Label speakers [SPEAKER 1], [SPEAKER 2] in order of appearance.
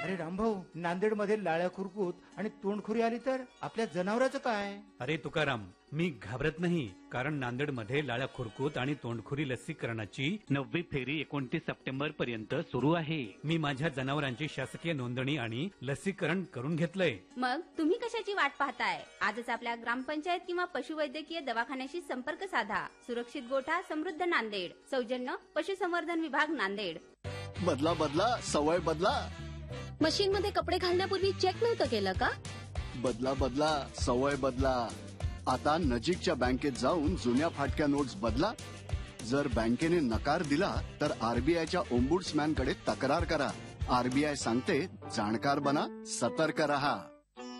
[SPEAKER 1] अरे रामभाऊ, नांदेडमध्ये लाळ्या खुरकूत आणि तोंडखुरी आली तर आपल्या जनावरांचं काय?
[SPEAKER 2] अरे तुकाराम, मी घाबरत नाही, कारण नांदेडमध्ये लाळ्या खुरकूत आणि तोंडखुरी लसीकरणाची 9वी फेरी 29 सप्टेंबर पर्यंत सुरू आहे. मी माझ्या जनावरांची शासकीय नोंदणी आणि लसीकरण करून घेतलंय.
[SPEAKER 3] मग तुम्ही कशाची वाट पाहताय? आजच आपल्या ग्रामपंचायत किंवा पशुवैद्यकीय दवाखान्याशी संपर्क साधा. सुरक्षित गोठा समृद्ध नांदेड. सौजन्य पशुसंवर्धन विभाग नांदेड.
[SPEAKER 4] बदला बदला, सवय बदला.
[SPEAKER 5] मशीन मध्ये कपडे घालण्यापूर्वी चेक नव्हतं केलं का?
[SPEAKER 4] बदला बदला, सवय बदला. आता नजीकच्या बँकेत जाऊन जुन्या फाटक्या नोट्स बदला. जर बँकेने नकार दिला तर आरबीआयच्या ओम्बुड्समॅनकडे तक्रार करा. आरबीआय सांगते, जाणकार बना, सतर्क रहा.